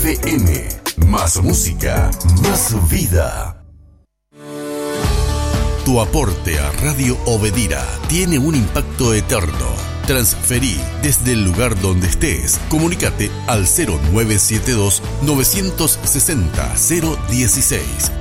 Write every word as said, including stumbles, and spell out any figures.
F M. Más música, más vida. Tu aporte a Radio Obedira tiene un impacto eterno. Transferí desde el lugar donde estés. Comunícate al cero nueve siete dos, nueve seis cero, cero uno seis.